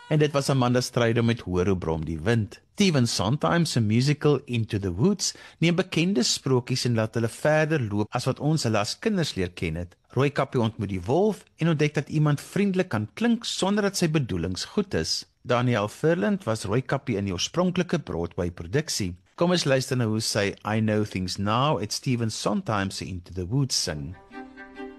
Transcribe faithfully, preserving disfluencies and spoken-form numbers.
En dit was Amanda Strydom met Hoor hoe brom die wind. Stephen Sondheim se musical Into the Woods neem bekende sprokies en laat hulle verder loop as wat ons hulle as kinders leer ken het. Rooikappie ontmoet die wolf en ontdek dat iemand vriendelik kan klink sonder dat sy bedoelings goed is. Daniel Furland was Rooikappie in die oorspronklike Broadway-produksie. Kom ons luister na hoe sy I Know Things Now het Stephen Sondheim se Into the Woods sing.